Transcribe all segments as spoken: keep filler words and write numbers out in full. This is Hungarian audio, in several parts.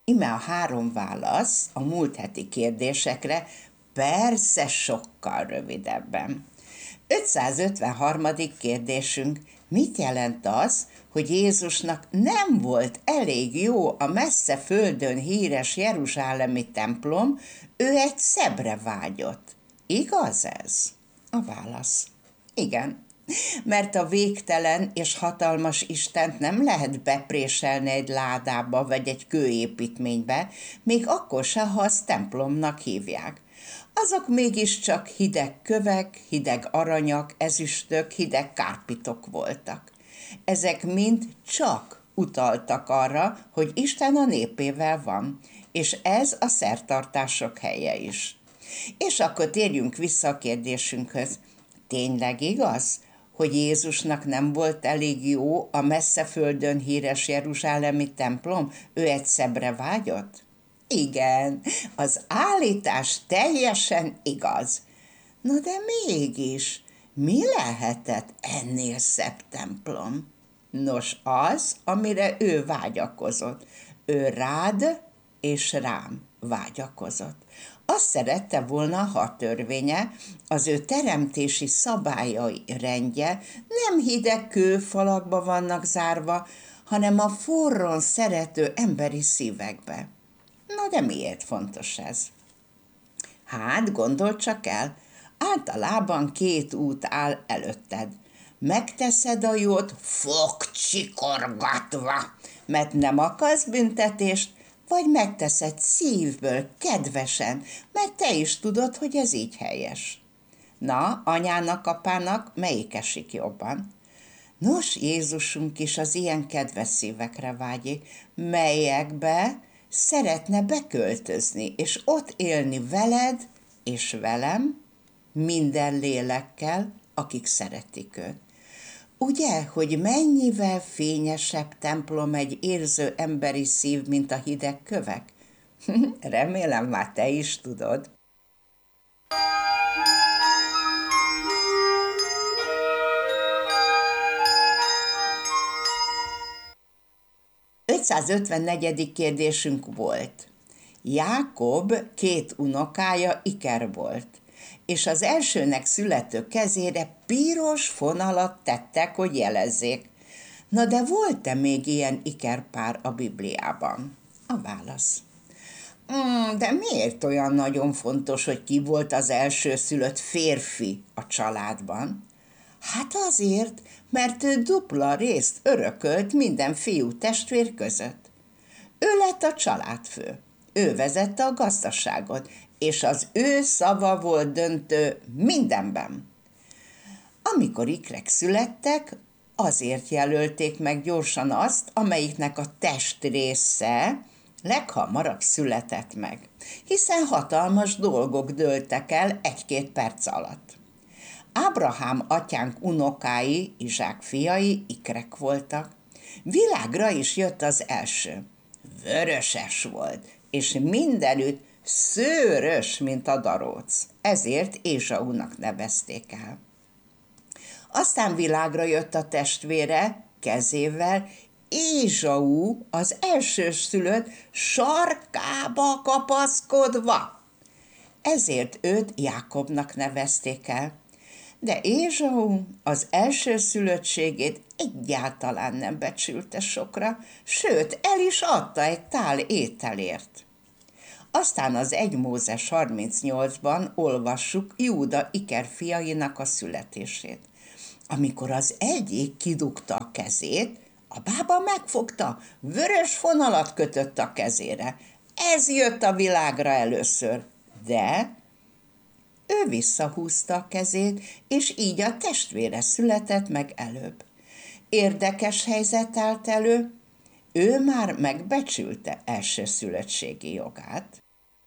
Ime a három válasz a múlt heti kérdésekre, persze sokkal rövidebben. ötszázötvenharmadik kérdésünk: mit jelent az, hogy Jézusnak nem volt elég jó a messze földön híres jeruzsálemi templom, ő egy szebbre vágyott? Igaz ez? A válasz: igen. Mert a végtelen és hatalmas Istent nem lehet bepréselni egy ládába vagy egy kőépítménybe, még akkor se, ha azt templomnak hívják. Azok mégiscsak hideg kövek, hideg aranyak, ezüstök, hideg kárpitok voltak. Ezek mind csak utaltak arra, hogy Isten a népével van, és ez a szertartások helye is. És akkor térjünk vissza a kérdésünkhöz. Tényleg igaz, hogy Jézusnak nem volt elég jó a messze földön híres jeruzsálemi templom, ő egy szebbre vágyott? Igen, az állítás teljesen igaz. Na de mégis, mi lehetett ennél szebb templom? Nos, az, amire ő vágyakozott. Ő rád és rám vágyakozott. Azt szerette volna, ha a törvénye, az ő teremtési szabályai rendje nem hideg kőfalakba vannak zárva, hanem a forron szerető emberi szívekbe. Na de miért fontos ez? Hát, gondold csak el, általában két út áll előtted. Megteszed a jót fogcsikorgatva, mert nem akarsz büntetést, vagy megteszed szívből, kedvesen, mert te is tudod, hogy ez így helyes. Na, anyának, apának melyik esik jobban? Nos, Jézusunk is az ilyen kedves szívekre vágyik, melyekbe szeretne beköltözni, és ott élni veled és velem, minden lélekkel, akik szeretik őt. Ugye, hogy mennyivel fényesebb templom egy érző emberi szív, mint a hideg kövek? Remélem már te is tudod. ötszázötvennegyedik kérdésünk volt. Jákob két unokája iker volt, és az elsőnek születő kezére piros fonalat tettek, hogy jelezzék. Na de volt-e még ilyen ikerpár a Bibliában? A válasz: Mm, de miért olyan nagyon fontos, hogy ki volt az első szülött férfi a családban? Hát azért, mert ő dupla részt örökölt minden fiú testvér között. Ő lett a családfő, ő vezette a gazdaságot, és az ő szava volt döntő mindenben. Amikor ikrek születtek, azért jelölték meg gyorsan azt, amelyiknek a testrésze leghamarabb született meg, hiszen hatalmas dolgok dőltek el egy-két perc alatt. Ábrahám atyánk unokái, Izsák fiai ikrek voltak. Világra is jött az első. Vöröses volt, és mindenütt szőrös, mint a daróc. Ezért Ézsaúnak nevezték el. Aztán világra jött a testvére kezével, Ézsau az elsőszülött sarkába kapaszkodva. Ezért őt Jákobnak nevezték el. De Ézsau az elsőszülöttségét egyáltalán nem becsülte sokra, sőt, el is adta egy tál ételért. Aztán az egy Mózes harmincnyolcban olvassuk Júda ikerfiainak a születését. Amikor az egyik kidugta a kezét, a bába megfogta, vörös fonalat kötött a kezére. Ez jött a világra először, de ő visszahúzta a kezét, és így a testvére született meg előbb. Érdekes helyzet állt elő, ő már megbecsülte elsőszülöttségi jogát.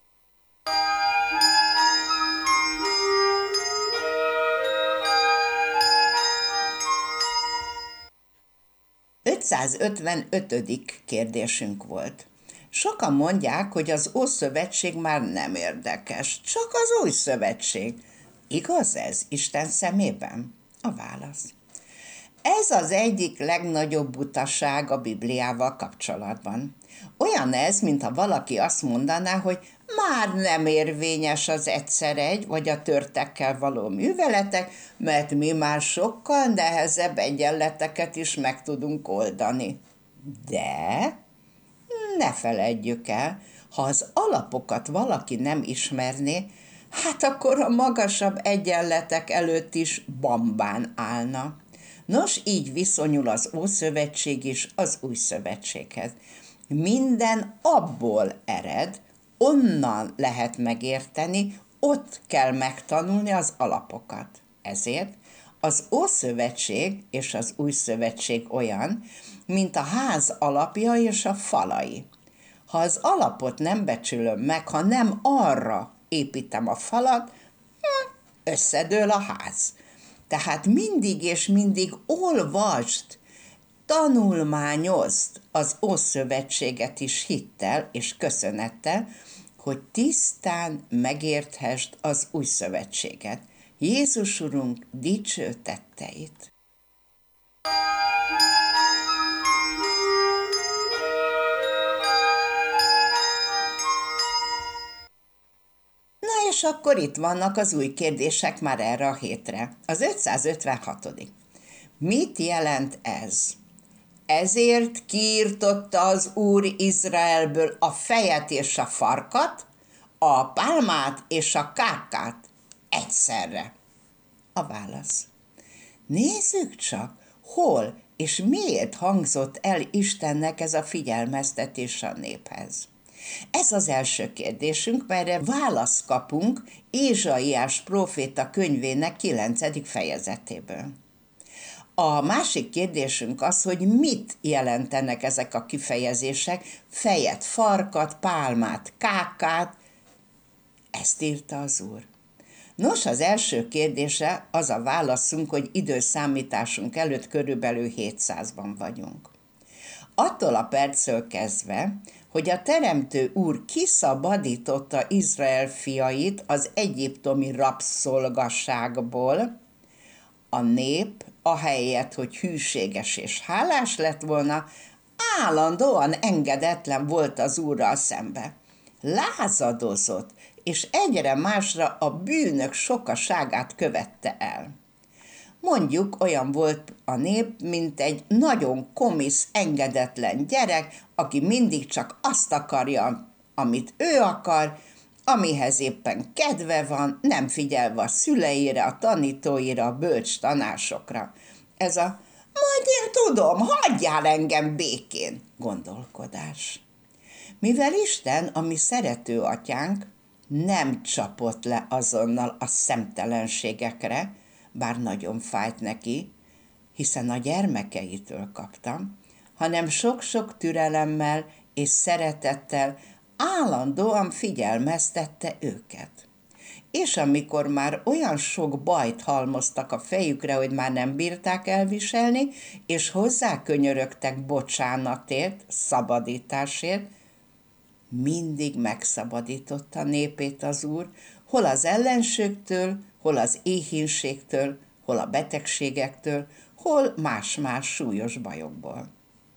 ötszázötvenötödik kérdésünk volt. Sokan mondják, hogy az Ószövetség már nem érdekes, csak az Új Szövetség. Igaz ez Isten szemében? A válasz: Ez az egyik legnagyobb butaság a Bibliával kapcsolatban. Olyan ez, mintha valaki azt mondaná, hogy már nem érvényes az egyszer egy, vagy a törtekkel való műveletek, mert mi már sokkal nehezebb egyenleteket is meg tudunk oldani. De ne feledjük el, ha az alapokat valaki nem ismerné, hát akkor a magasabb egyenletek előtt is bambán állna. Nos, így viszonyul az Ószövetség is az Új Szövetséghez. Minden abból ered, onnan lehet megérteni, ott kell megtanulni az alapokat. Ezért az Ószövetség és az Új Szövetség olyan, mint a ház alapja és a falai. Ha az alapot nem becsülöm meg, ha nem arra építem a falat, összedől a ház. Tehát mindig és mindig olvasd, tanulmányozd az Ószövetséget is hittel és köszönettel, hogy tisztán megérthesd az Új Szövetséget. Jézus Urunk dicső tetteit. Na és akkor itt vannak az új kérdések már erre a hétre. Az ötszázötvenhatodik Mit jelent ez? Ezért kiirtotta az Úr Izraelből a fejet és a farkat, a pálmát és a kákkát egyszerre. A válasz. Nézzük csak, hol és miért hangzott el Istennek ez a figyelmeztetés a néphez. Ez az első kérdésünk, melyre választ kapunk Ézsaiás próféta könyvének kilencedik fejezetéből. A másik kérdésünk az, hogy mit jelentenek ezek a kifejezések, fejet, farkat, pálmát, kákát, ezt írta az Úr. Nos, az első kérdése az a válaszunk, hogy időszámításunk előtt körülbelül hétszázban vagyunk. Attól a perctől kezdve, hogy a Teremtő Úr kiszabadította Izrael fiait az egyiptomi rabszolgaságból, a nép, ahelyett, hogy hűséges és hálás lett volna, állandóan engedetlen volt az Úrral szembe. Lázadozott, és egyre másra a bűnök sokaságát követte el. Mondjuk olyan volt a nép, mint egy nagyon komisz, engedetlen gyerek, aki mindig csak azt akarja, amit ő akar, amihez éppen kedve van, nem figyelve a szüleire, a tanítóira, a bölcs tanársokra. Ez a majd én tudom, hagyjál engem békén gondolkodás. Mivel Isten, a mi szerető atyánk, nem csapott le azonnal a szemtelenségekre, bár nagyon fájt neki, hiszen a gyermekeitől kaptam, hanem sok-sok türelemmel és szeretettel állandóan figyelmeztette őket. És amikor már olyan sok bajt halmoztak a fejükre, hogy már nem bírták elviselni, és hozzákönyörögtek bocsánatért, szabadításért, mindig megszabadította népét az Úr, hol az ellenségtől, hol az éhínségtől, hol a betegségektől, hol más-más súlyos bajokból.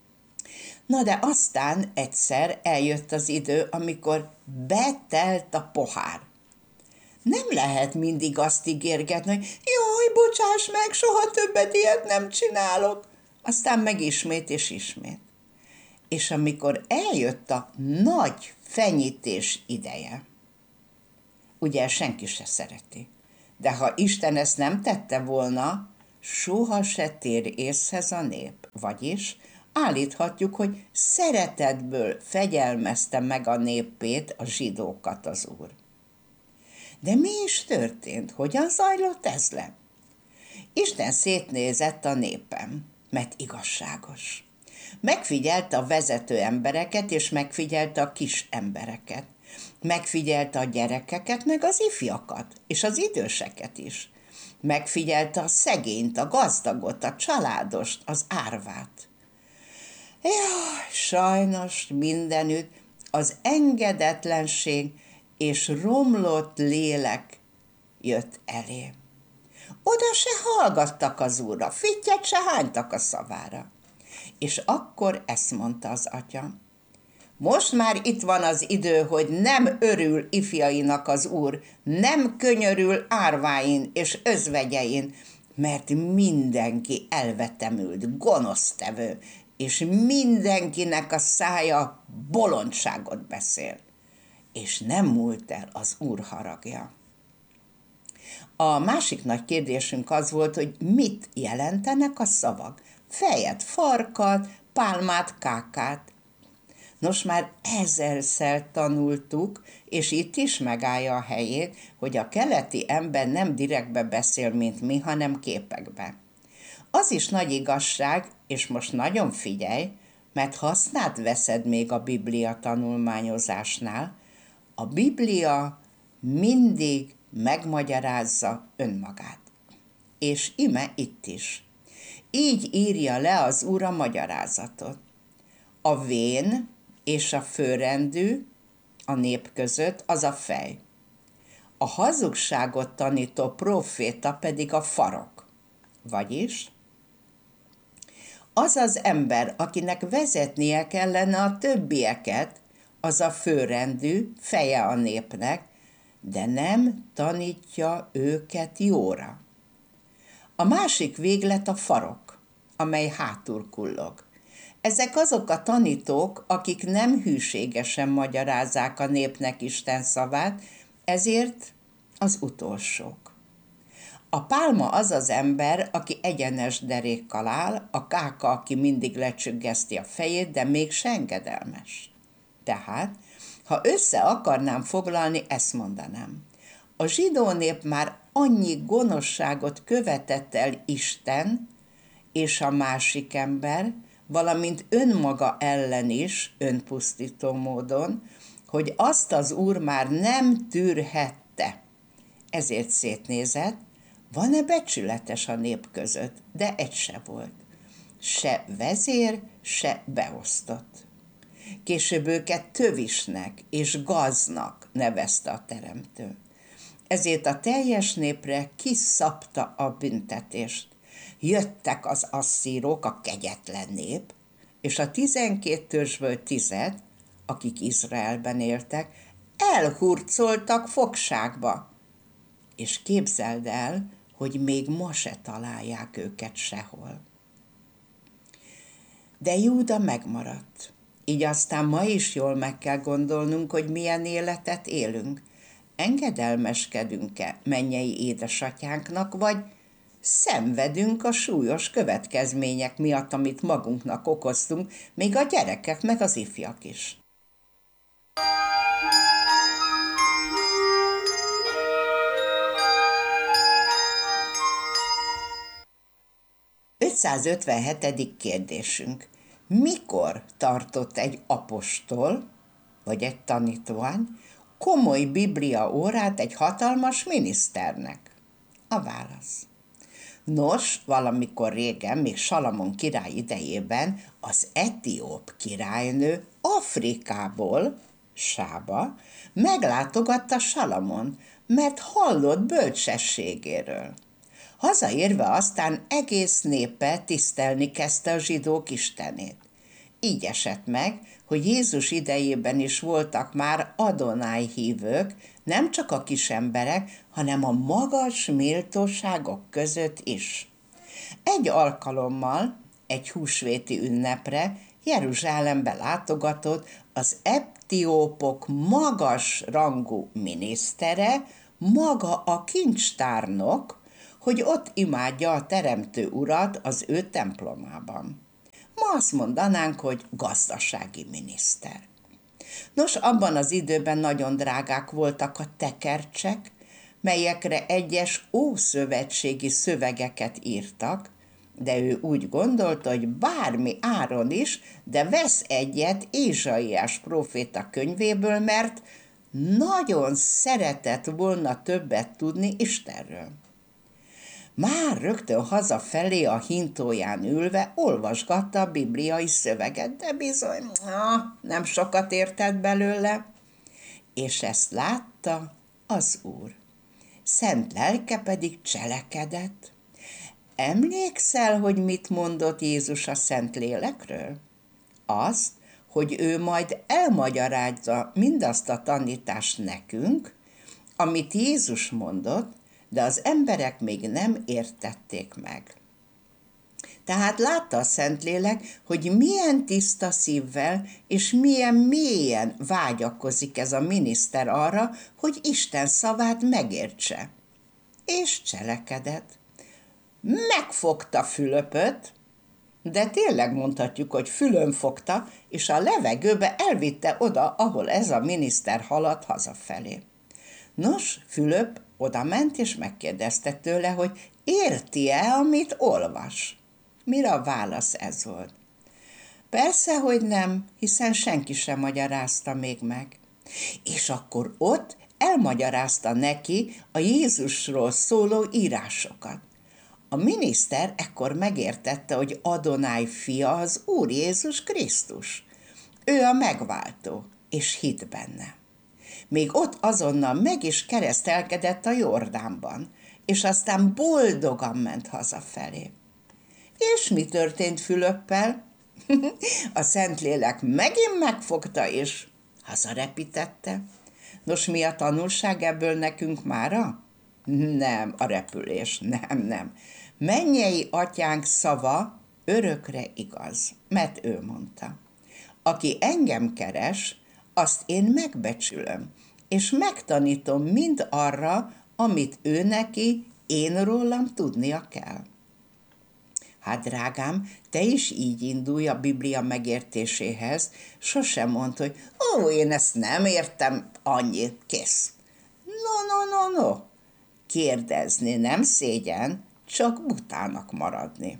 Na de aztán egyszer eljött az idő, amikor betelt a pohár. Nem lehet mindig azt ígérgetni, hogy jaj, bocsáss meg, soha többet ilyet nem csinálok. Aztán meg ismét és ismét. És amikor eljött a nagy fenyítés ideje, ugye senki se szereti, de ha Isten ezt nem tette volna, soha se tér észhez a nép, vagyis állíthatjuk, hogy szeretetből fegyelmezte meg a népét, a zsidókat az Úr. De mi is történt? Hogyan zajlott ez le? Isten szétnézett a népem, mert igazságos. Megfigyelte a vezető embereket, és megfigyelte a kis embereket. Megfigyelte a gyerekeket, meg az ifjakat, és az időseket is. Megfigyelte a szegényt, a gazdagot, a családost, az árvát. Jaj, sajnos mindenütt az engedetlenség és romlott lélek jött elé. Oda se hallgattak az úrra, fittyet se hánytak a szavára. És akkor ezt mondta az atya: most már itt van az idő, hogy nem örül ifjainak az úr, nem könyörül árváin és özvegyein, mert mindenki elvetemült, gonosztevő, és mindenkinek a szája bolondságot beszél. És nem múlt el az úr haragja. A másik nagy kérdésünk az volt, hogy mit jelentenek a szavak. Fejet, farkat, pálmát, kákát. Nos, már ezerszer tanultuk, és itt is megállja a helyét, hogy a keleti ember nem direktbe beszél, mint mi, hanem képekbe. Az is nagy igazság, és most nagyon figyelj, mert hasznát veszed még a Biblia tanulmányozásnál. A Biblia mindig megmagyarázza önmagát. És ime itt is. Így írja le az Úr a magyarázatot. A vén és a főrendű a nép között az a fej. A hazugságot tanító próféta pedig a farok. Vagyis az az ember, akinek vezetnie kellene a többieket, az a főrendű, feje a népnek, de nem tanítja őket jóra. A másik véglet a farok, amely hátul kullog. Ezek azok a tanítók, akik nem hűségesen magyarázzák a népnek Isten szavát, ezért az utolsók. A pálma az az ember, aki egyenes derékkal áll, a káka, aki mindig lecsüggeszti a fejét, de mégse engedelmes. Tehát, ha össze akarnám foglalni, ezt mondanám. A zsidó nép már annyi gonoszságot követett el Isten és a másik ember, valamint önmaga ellen is, önpusztító módon, hogy azt az úr már nem tűrhette. Ezért szétnézett, van-e becsületes a nép között, de egy se volt. Se vezér, se beosztott. Később őket tövisnek és gaznak nevezte a teremtő. Ezért a teljes népre kiszabta a büntetést. Jöttek az asszírok, a kegyetlen nép, és a tizenkét törzsből tized, akik Izraelben éltek, elhurcoltak fogságba. És képzeld el, hogy még ma se találják őket sehol. De Júda megmaradt. Így aztán ma is jól meg kell gondolnunk, hogy milyen életet élünk. Engedelmeskedünk-e mennyei édesatyánknak, vagy szenvedünk a súlyos következmények miatt, amit magunknak okoztunk, még a gyerekek meg az ifjak is. ötszázötvenhetedik kérdésünk. Mikor tartott egy apostol, vagy egy tanítvány, komoly biblia órát egy hatalmas miniszternek? A válasz. Nos, valamikor régen, még Salamon király idejében az etióp királynő Afrikából, Sába, meglátogatta Salamon, mert hallott bölcsességéről. Hazaérve aztán egész népe tisztelni kezdte a zsidók istenét. Így esett meg, hogy Jézus idejében is voltak már Adonai hívők, nem csak a kisemberek, hanem a magas méltóságok között is. Egy alkalommal, egy húsvéti ünnepre Jeruzsálembe látogatott az etiópok magas rangú minisztere, maga a kincstárnok, hogy ott imádja a teremtő urat az ő templomában. Ma azt mondanánk, hogy gazdasági miniszter. Nos, abban az időben nagyon drágák voltak a tekercsek, melyekre egyes ószövetségi szövegeket írtak, de ő úgy gondolta, hogy bármi áron is, de vesz egyet Ézsaiás próféta könyvéből, mert nagyon szeretett volna többet tudni Istenről. Már rögtön hazafelé a hintóján ülve olvasgatta a bibliai szöveget, de bizony nem sokat értett belőle, és ezt látta az Úr. szent lelke pedig cselekedett. Emlékszel, hogy mit mondott Jézus a szent lélekről? Azt, hogy ő majd elmagyarázza mindazt a tanítást nekünk, amit Jézus mondott, de az emberek még nem értették meg. Tehát látta a Szentlélek, hogy milyen tiszta szívvel és milyen mélyen vágyakozik ez a miniszter arra, hogy Isten szavát megértse. És cselekedett. Megfogta Fülöpöt, de tényleg mondhatjuk, hogy fülön fogta, és a levegőbe elvitte oda, ahol ez a miniszter haladt hazafelé. Nos, Fülöp odament és megkérdezte tőle, hogy érti-e, amit olvas? Mire a válasz ez volt? Persze, hogy nem, hiszen senki sem magyarázta még meg. És akkor ott elmagyarázta neki a Jézusról szóló írásokat. A miniszter ekkor megértette, hogy Adonai fia az Úr Jézus Krisztus. Ő a megváltó, és hitt benne. Még ott azonnal meg is keresztelkedett a Jordánban, és aztán boldogan ment hazafelé. És mi történt Fülöppel? A Szentlélek megint megfogta, és hazarepítette. Nos, mi a tanulság ebből nekünk mára? Nem, a repülés, nem, nem. Mennyei atyánk szava örökre igaz, mert ő mondta. Aki engem keres, azt én megbecsülöm, és megtanítom mind arra, amit ő neki, én rólam tudnia kell. Hát, drágám, te is így indulj a Biblia megértéséhez, sosem mondd, hogy ó, én ezt nem értem, annyi, kész. No, no, no, no. Kérdezni nem szégyen, csak butának maradni.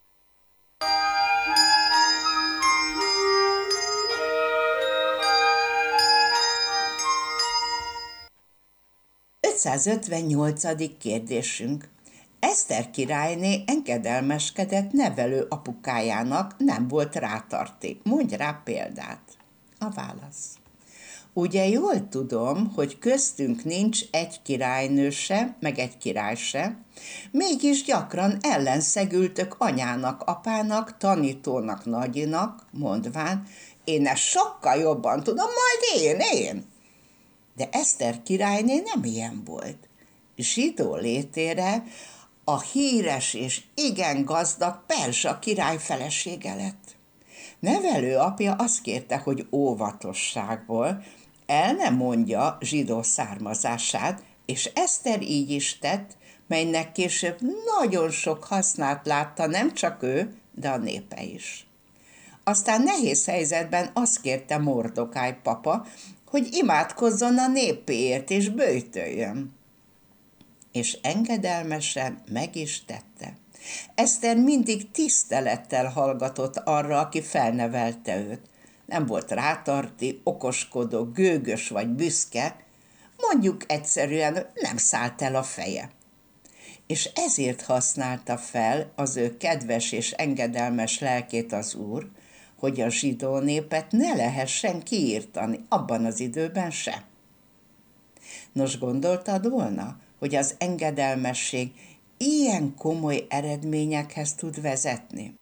ötszázötvennyolcadik kérdésünk. Eszter királyné engedelmeskedett nevelő apukájának, nem volt rátarti. Mondj rá példát. A válasz. Ugye jól tudom, hogy köztünk nincs egy királynő se, meg egy király se, mégis gyakran ellenszegültök anyának, apának, tanítónak, nagyinak, mondván, én ezt sokkal jobban tudom, majd én, én. De Eszter királyné nem ilyen volt. Zsidó létére a híres és igen gazdag perzsa király felesége lett. Nevelő apja azt kérte, hogy óvatosságból el ne mondja zsidó származását, és Eszter így is tett, melynek később nagyon sok hasznát látta nem csak ő, de a népe is. Aztán nehéz helyzetben azt kérte Mordokáj papa, hogy imádkozzon a népéért és böjtöljön. És engedelmesen meg is tette. Eszter mindig tisztelettel hallgatott arra, aki felnevelte őt. Nem volt rátarti, okoskodó, gőgös vagy büszke, mondjuk egyszerűen nem szállt el a feje. És ezért használta fel az ő kedves és engedelmes lelkét az Úr, hogy a zsidó népet ne lehessen kiírtani, abban az időben se. Nos, gondoltad volna, hogy az engedelmesség ilyen komoly eredményekhez tud vezetni?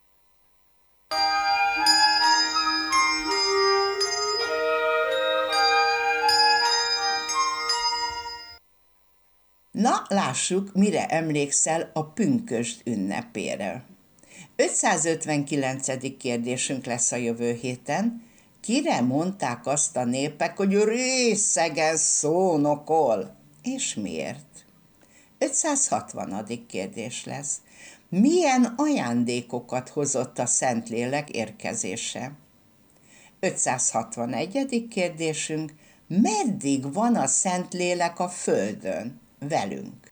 Na, lássuk, mire emlékszel a pünkösd ünnepére. ötszázötvenkilencedik kérdésünk lesz a jövő héten. Kire mondták azt a népek, hogy részegen szónokol? És miért? ötszázhatvanadik kérdés lesz. Milyen ajándékokat hozott a Szentlélek érkezése? ötszázhatvanegyedik kérdésünk. Meddig van a Szentlélek a földön velünk?